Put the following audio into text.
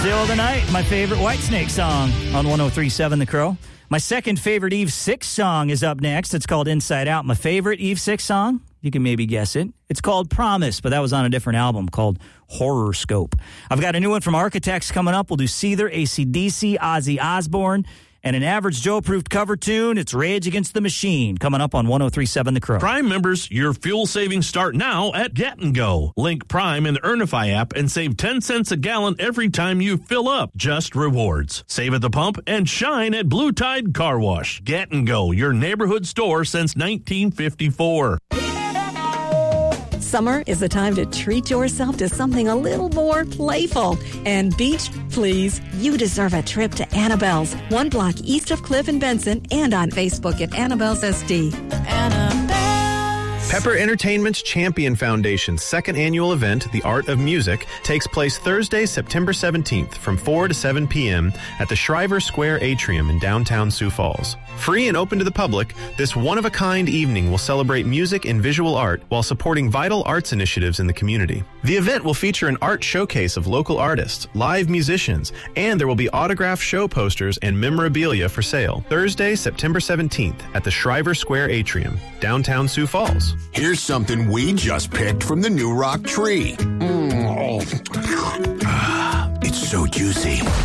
Still the Night, my favorite Whitesnake song on 103.7 The Crow. My second favorite Eve Six song is up next. It's called Inside Out. My favorite Eve Six song, you can maybe guess it. It's called Promise, but that was on a different album called Horror Scope. I've got a new one from Architects coming up. We'll do Seether, AC/DC, Ozzy Osbourne, and an Average Joe-approved cover tune. It's Rage Against the Machine, coming up on 103.7 The Crow. Prime members, your fuel savings start now at Get & Go. Link Prime in the Earnify app and save 10 cents a gallon every time you fill up. Just rewards. Save at the pump and shine at Blue Tide Car Wash. Get & Go, your neighborhood store since 1954. Summer is the time to treat yourself to something a little more playful. And beach, please, you deserve a trip to Annabelle's, 1 block east of Cliff and Benson, and on Facebook at Annabelle's SD. Pepper Entertainment's Champion Foundation's second annual event, The Art of Music, takes place Thursday, September 17th from 4 to 7 p.m. at the Shriver Square Atrium in downtown Sioux Falls. Free and open to the public, this one-of-a-kind evening will celebrate music and visual art while supporting vital arts initiatives in the community. The event will feature an art showcase of local artists, live musicians, and there will be autographed show posters and memorabilia for sale. Thursday, September 17th at the Shriver Square Atrium, downtown Sioux Falls. Here's something we just picked from the New Rock tree. It's so juicy.